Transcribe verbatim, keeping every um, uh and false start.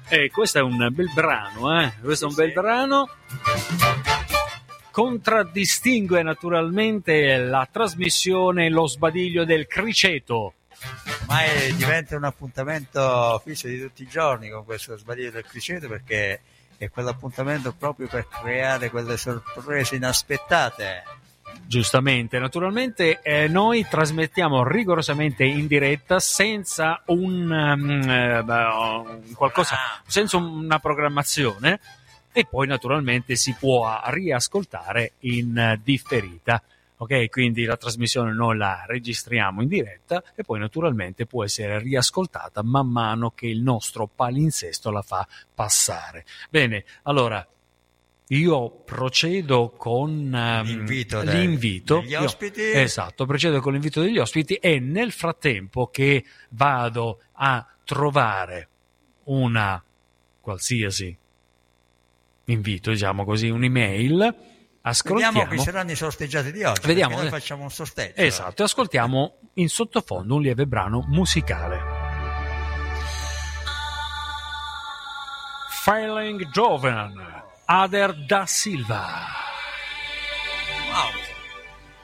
E questo è un bel brano, eh? Questo è un bel brano. Contraddistingue naturalmente la trasmissione Lo Sbadiglio del Criceto. Ormai diventa un appuntamento fisso di tutti i giorni con questo Sbadiglio del Criceto, perché è quell'appuntamento proprio per creare quelle sorprese inaspettate. Giustamente, naturalmente eh, noi trasmettiamo rigorosamente in diretta senza un um, eh, qualcosa, senza una programmazione, e poi naturalmente si può riascoltare in differita. Ok, quindi la trasmissione noi la registriamo in diretta e poi naturalmente può essere riascoltata man mano che il nostro palinsesto la fa passare. Bene, allora io procedo con um, l'invito, l'invito degli ospiti. Io, esatto, procedo con l'invito degli ospiti e nel frattempo che vado a trovare una qualsiasi invito, diciamo così, un'email, ascoltiamo. Vediamo chi saranno i sorteggiati di oggi. Vediamo, noi facciamo un sorteggio. Esatto, ascoltiamo in sottofondo un lieve brano musicale. Feeling Joven, Ader da Silva.